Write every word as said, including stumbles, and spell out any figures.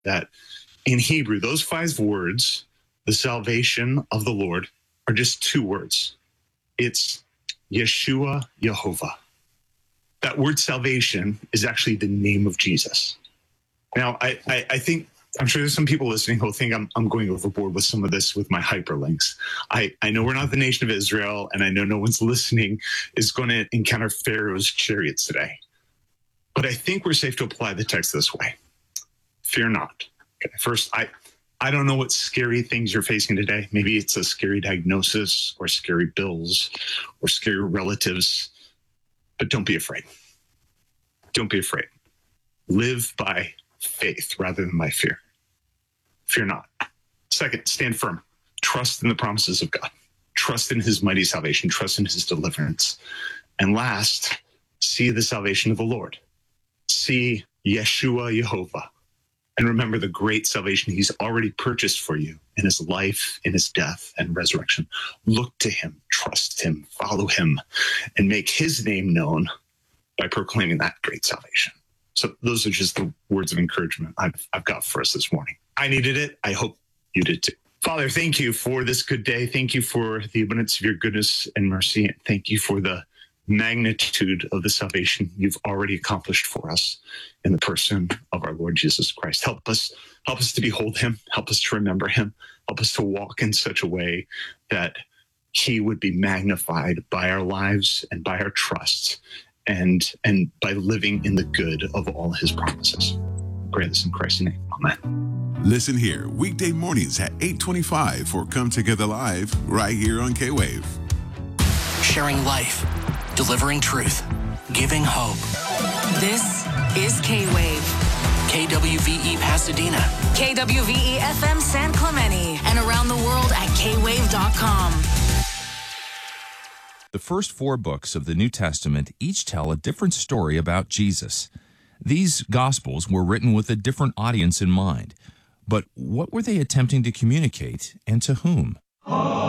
that in Hebrew, those five words, the salvation of the Lord, are just two words. It's Yeshua Yehovah. That word salvation is actually the name of Jesus. Now, I, I, I think, I'm sure there's some people listening who think I'm, I'm going overboard with some of this with my hyperlinks. I, I know we're not the nation of Israel, and I know no one's listening is going to encounter Pharaoh's chariots today. But I think we're safe to apply the text this way. Fear not. Okay, first, I, I don't know what scary things you're facing today. Maybe it's a scary diagnosis or scary bills or scary relatives, but don't be afraid. Don't be afraid. Live by faith rather than by fear. Fear not. Second, stand firm. Trust in the promises of God. Trust in his mighty salvation. Trust in his deliverance. And last, see the salvation of the Lord. See Yeshua Yehovah. And remember the great salvation he's already purchased for you in his life, in his death and resurrection. Look to him, trust him, follow him, and make his name known by proclaiming that great salvation. So those are just the words of encouragement I've, I've got for us this morning. I needed it. I hope you did too. Father, thank you for this good day. Thank you for the abundance of your goodness and mercy. And thank you for the magnitude of the salvation you've already accomplished for us in the person of our Lord Jesus Christ. Help us, help us to behold him. Help us to remember him. Help us to walk in such a way that he would be magnified by our lives and by our trusts, and and by living in the good of all his promises. I pray this in Christ's name. Amen. Listen here weekday mornings at eight twenty-five for Come Together Live right here on K-Wave. Sharing life, delivering truth, giving hope. This is K-Wave. K W V E Pasadena. K W V E F M San Clemente. And around the world at K wave dot com. The first four books of the New Testament each tell a different story about Jesus. These Gospels were written with a different audience in mind. But what were they attempting to communicate, and to whom?